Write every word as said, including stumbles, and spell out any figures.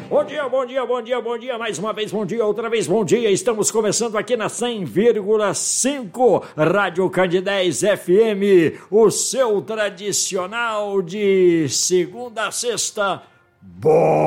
Bom dia, bom dia, bom dia, bom dia, mais uma vez bom dia, outra vez bom dia, estamos começando aqui na cem vírgula cinco Rádio Candidez F M, o seu tradicional de segunda a sexta, bom